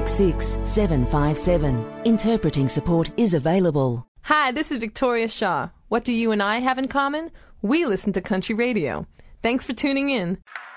866 757. Interpreting support is available. Hi, this is Victoria Shaw. What do you and I have in common? We listen to country radio. Thanks for tuning in.